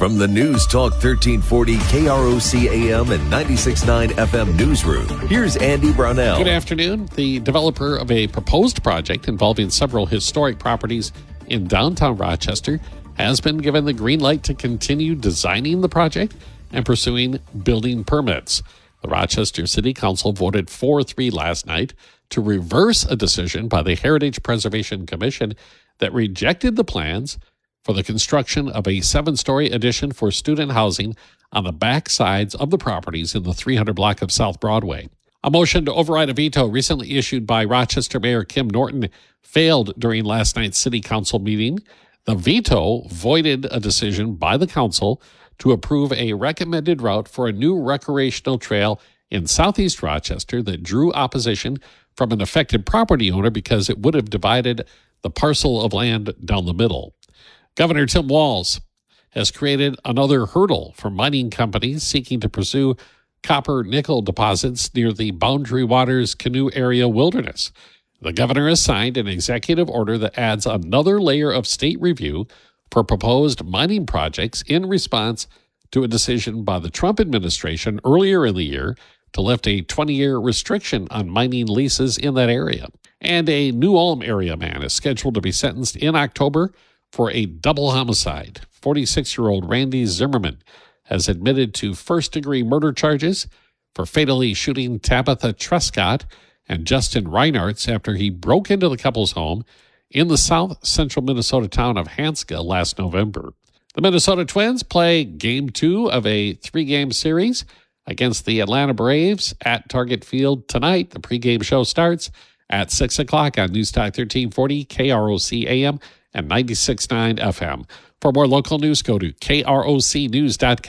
From the News Talk 1340 KROC AM and 96.9 FM newsroom, here's Andy Brownell. Good afternoon. The developer of a proposed project involving several historic properties in downtown Rochester has been given the green light to continue designing the project and pursuing building permits. The Rochester City Council voted 4-3 last night to reverse a decision by the Heritage Preservation Commission that rejected the plans for the construction of a 7-story addition for student housing on the back sides of the properties in the 300 block of South Broadway. A motion to override a veto recently issued by Rochester Mayor Kim Norton failed during last night's City Council meeting. The veto voided a decision by the council to approve a recommended route for a new recreational trail in southeast Rochester that drew opposition from an affected property owner because it would have divided the parcel of land down the middle. Governor Tim Walz has created another hurdle for mining companies seeking to pursue copper-nickel deposits near the Boundary Waters Canoe Area Wilderness. The governor has signed an executive order that adds another layer of state review for proposed mining projects in response to a decision by the Trump administration earlier in the year to lift a 20-year restriction on mining leases in that area. And a New Ulm area man is scheduled to be sentenced in October for a double homicide. 46-year-old Randy Zimmerman has admitted to first-degree murder charges for fatally shooting Tabitha Trescott and Justin Reinartz after he broke into the couple's home in the south-central Minnesota town of Hanska last November. The Minnesota Twins play Game 2 of a 3-game series against the Atlanta Braves at Target Field tonight. The pregame show starts at 6 o'clock on News Talk 1340 KROC AM and 96.9 FM. For more local news, go to krocnews.com.